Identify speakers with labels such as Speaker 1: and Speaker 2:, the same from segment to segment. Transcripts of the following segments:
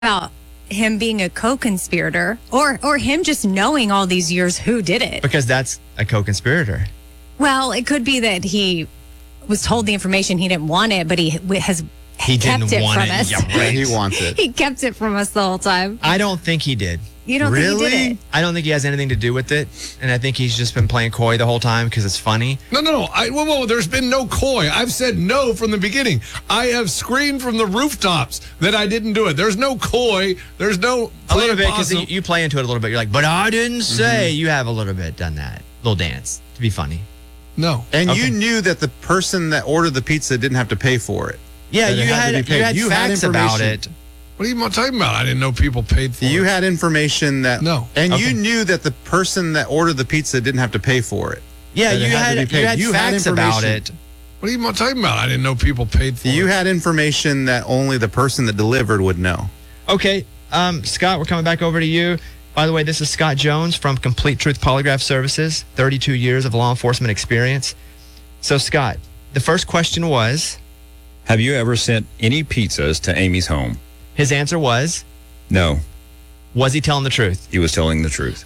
Speaker 1: about him being a co-conspirator or him just knowing all these years who did it.
Speaker 2: Because that's a co-conspirator.
Speaker 1: Well, it could be that he was told the information, he didn't want it, but he kept
Speaker 2: didn't
Speaker 1: it
Speaker 2: want
Speaker 1: from
Speaker 2: it.
Speaker 1: us.
Speaker 2: Yeah, right.
Speaker 3: He wants it.
Speaker 1: He kept it from us the whole time.
Speaker 2: I don't think he did.
Speaker 1: You don't think he did it?
Speaker 2: I don't think he has anything to do with it. And I think he's just been playing coy the whole time because it's funny.
Speaker 4: No. Whoa, there's been no coy. I've said no from the beginning. I have screamed from the rooftops that I didn't do it. There's no coy. There's no
Speaker 2: A little bit, because you play into it a little bit. You're like, but I didn't say. You have a little bit done that. Little dance to be funny.
Speaker 4: No.
Speaker 3: And
Speaker 2: Okay.
Speaker 3: you knew that the person that ordered the pizza didn't have to pay for it.
Speaker 2: Yeah,
Speaker 3: That it
Speaker 2: you
Speaker 3: had to
Speaker 2: had,
Speaker 3: be paid.
Speaker 2: you had facts about it.
Speaker 4: What are you talking about? I didn't know people paid for it.
Speaker 3: You had information that
Speaker 4: No.
Speaker 3: and
Speaker 2: Okay.
Speaker 3: you knew that the person that ordered the pizza didn't have to pay for it.
Speaker 2: Yeah,
Speaker 3: That it
Speaker 2: you
Speaker 3: had to
Speaker 2: had,
Speaker 3: be paid.
Speaker 2: you had facts about
Speaker 3: information.
Speaker 2: it.
Speaker 4: What are you talking about? I didn't know people paid for
Speaker 3: You
Speaker 4: it.
Speaker 3: had information that only the person that delivered would know.
Speaker 2: Okay, Scott, we're coming back over to you. By the way, this is Scott Jones from Complete Truth Polygraph Services, 32 years of law enforcement experience. So, Scott, the first question was,
Speaker 5: Have you ever sent any pizzas to Amy's home?
Speaker 2: his answer was
Speaker 5: No,
Speaker 2: he telling the truth?
Speaker 5: he was telling the truth.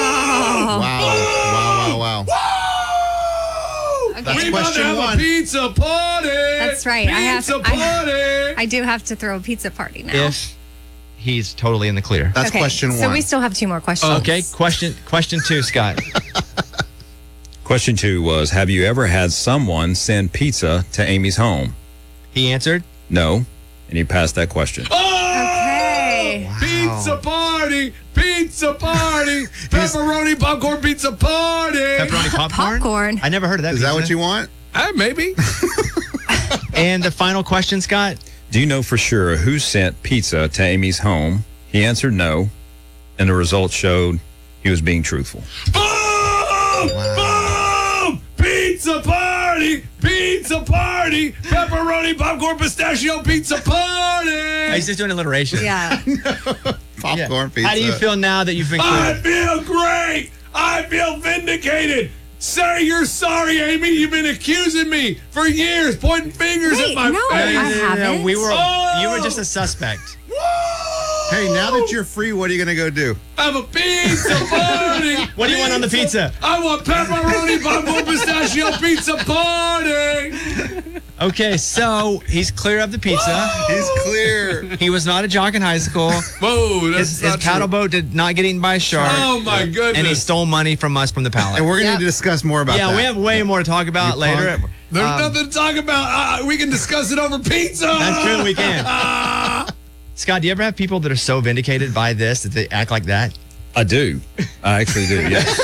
Speaker 3: Wow. That's
Speaker 4: We about to
Speaker 3: question
Speaker 4: have
Speaker 3: one.
Speaker 4: a pizza party.
Speaker 1: That's right.
Speaker 4: Pizza party.
Speaker 1: I do have to throw a pizza party now.
Speaker 2: If he's totally in the clear.
Speaker 3: That's question one.
Speaker 1: So we still have two more questions.
Speaker 2: Okay, question two, Scott.
Speaker 5: Question 2 was, have you ever had someone send pizza to Amy's home?
Speaker 2: He answered,
Speaker 5: No, and he passed that question.
Speaker 1: Okay.
Speaker 4: Pizza party. Pizza party. Pepperoni popcorn pizza party.
Speaker 2: pepperoni popcorn?
Speaker 1: Popcorn.
Speaker 2: I never heard of that.
Speaker 3: Is that
Speaker 2: pizza.
Speaker 3: what you want?
Speaker 4: Maybe.
Speaker 2: And the final question, Scott.
Speaker 5: Do you know for sure who sent pizza to Amy's home? He answered no, and the results showed he was being truthful.
Speaker 4: Boom! Boom! Pizza party! Pizza party! Pepperoni popcorn pistachio pizza party!
Speaker 2: He's just doing alliteration.
Speaker 1: Yeah.
Speaker 3: Popcorn pizza.
Speaker 2: How do you feel now that you've been
Speaker 4: I
Speaker 2: cleared?
Speaker 4: feel great! I feel vindicated! Say you're sorry, Amy. You've been accusing me for years, pointing fingers
Speaker 1: Wait,
Speaker 4: at my
Speaker 1: no,
Speaker 4: face.
Speaker 1: I haven't.
Speaker 2: You were
Speaker 4: Oh!
Speaker 2: just a suspect.
Speaker 3: Hey, now that you're free, what are you going to go do?
Speaker 4: Have a pizza party!
Speaker 2: What do you want on the pizza?
Speaker 4: I want pepperoni popcorn pistachio pizza party!
Speaker 2: Okay, so he's clear of the pizza.
Speaker 3: He's clear.
Speaker 2: He was not a jock in high school.
Speaker 4: Whoa, that's
Speaker 2: His
Speaker 4: not
Speaker 2: paddle
Speaker 4: true.
Speaker 2: boat did not get eaten by a shark.
Speaker 4: Oh my goodness!
Speaker 2: And he stole money from us from the pallet.
Speaker 3: And we're going to
Speaker 1: Yep.
Speaker 3: discuss more about that.
Speaker 2: Yeah, we have way more to talk about
Speaker 3: You
Speaker 2: later.
Speaker 3: punk.
Speaker 4: There's nothing to talk about. We can discuss it over pizza.
Speaker 2: That's true, we can. Scott, do you ever have people that are so vindicated by this that they act like that?
Speaker 5: I do. I actually do, yes.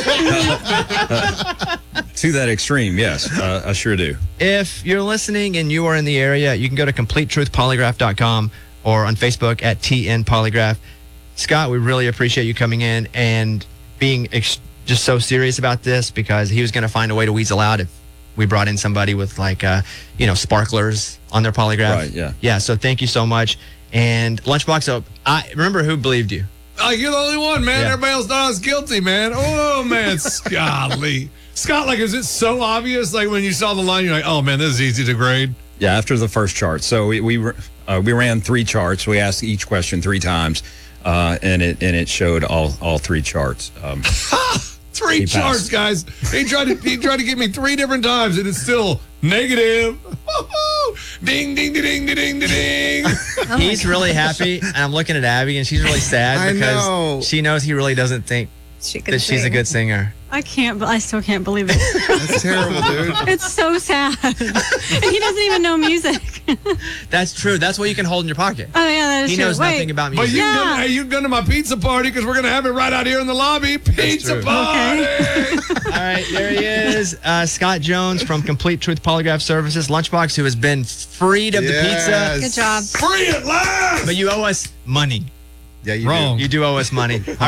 Speaker 5: To that extreme, yes. I sure do.
Speaker 2: If you're listening and you are in the area, you can go to CompleteTruthPolygraph.com or on Facebook at TN Polygraph. Scott, we really appreciate you coming in and being just so serious about this, because he was going to find a way to weasel out if we brought in somebody with sparklers on their polygraph.
Speaker 5: Right, yeah.
Speaker 2: Yeah, so thank you so much. And Lunchbox, I remember who believed you.
Speaker 4: You're the only one, man.
Speaker 2: Yeah.
Speaker 4: Everybody else thought I was guilty, man. Oh, man. Golly. Scott, is it so obvious? Like, when you saw the line, you're like, oh, man, this is easy to grade.
Speaker 5: Yeah, after the first chart. So we ran 3 charts. We asked each question 3 times, and it showed all 3 charts.
Speaker 4: 3
Speaker 5: He
Speaker 4: charts,
Speaker 5: passed.
Speaker 4: guys. He tried to get me 3 different times, and it's still negative. Ding, ding, ding, ding, ding, ding, ding.
Speaker 2: He's really happy, and I'm looking at Abby, and she's really sad
Speaker 3: I
Speaker 2: because
Speaker 3: know.
Speaker 2: she knows he really doesn't think
Speaker 1: She could
Speaker 2: that she's a
Speaker 1: sing.
Speaker 2: good singer.
Speaker 6: I still can't believe it.
Speaker 3: That's terrible, dude.
Speaker 6: It's so sad. And he doesn't even know music.
Speaker 2: That's true. That's what you can hold in your pocket.
Speaker 6: Oh, yeah, that is
Speaker 2: He
Speaker 6: true.
Speaker 2: knows
Speaker 6: Wait.
Speaker 2: nothing about
Speaker 4: But
Speaker 2: music.
Speaker 4: you
Speaker 6: Yeah.
Speaker 4: hey, you come to my pizza party, because we're going to have it right out here in the lobby. Pizza
Speaker 2: true.
Speaker 4: party.
Speaker 2: All right, there he is. Scott Jones from Complete Truth Polygraph Services. Lunchbox, who has been freed of the pizza.
Speaker 3: Yes.
Speaker 1: Good job.
Speaker 4: Free at last.
Speaker 2: But you owe us money.
Speaker 3: Yeah, you
Speaker 4: Wrong.
Speaker 3: do.
Speaker 2: You do owe us money. All